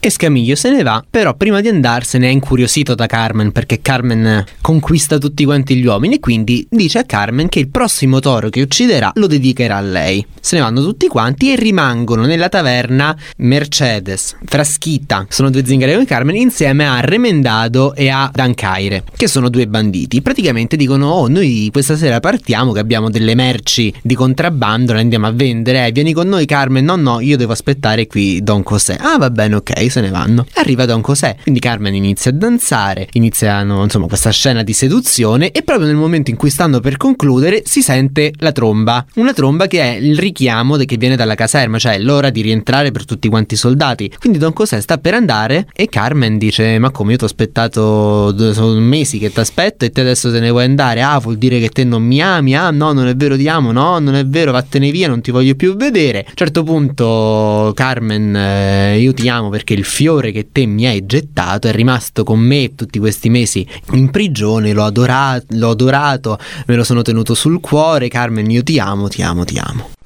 Escamillo se ne va, però prima di andarsene è incuriosito da Carmen, perché Carmen conquista tutti quanti gli uomini, e quindi dice a Carmen che il prossimo toro che ucciderà lo dedicherà a lei. Se ne vanno tutti quanti e rimangono nella taverna Mercedes, Frasquita, sono due zingare con Carmen, insieme a Remendado e a Dancaire, che sono due banditi. Praticamente dicono: oh, noi questa sera partiamo, che abbiamo delle merci di contrabbando, le andiamo a vendere, vieni con noi Carmen. No, io devo aspettare qui Don José. Ah, va bene, ok, se ne vanno. Arriva Don José, quindi Carmen inizia a danzare, iniziano insomma questa scena di seduzione, e proprio nel momento in cui stanno per concludere si sente la tromba, una tromba che è il richiamo che viene dalla caserma, cioè l'ora di rientrare per tutti quanti i soldati. Quindi Don José sta per andare e Carmen dice: ma come, io ti ho aspettato, sono mesi che ti aspetto e te adesso te ne vuoi andare? Ah, vuol dire che te non mi ami? Ah no, non è vero, ti amo. No, non è vero, vattene via, non ti voglio più vedere. A un certo punto Carmen, io ti amo perché il fiore che te mi hai gettato è rimasto con me tutti questi mesi in prigione, l'ho adorato, me lo sono tenuto sul cuore. Carmen, io ti amo, ti amo, ti amo.